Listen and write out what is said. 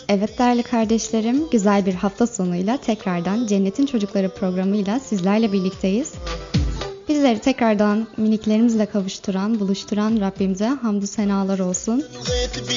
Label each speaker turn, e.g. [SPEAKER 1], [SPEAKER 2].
[SPEAKER 1] Evet değerli kardeşlerim, güzel bir hafta sonuyla tekrardan Cennetin Çocukları programıyla sizlerle birlikteyiz. Bizleri tekrardan miniklerimizle kavuşturan, buluşturan Rabbimize hamdü senalar olsun.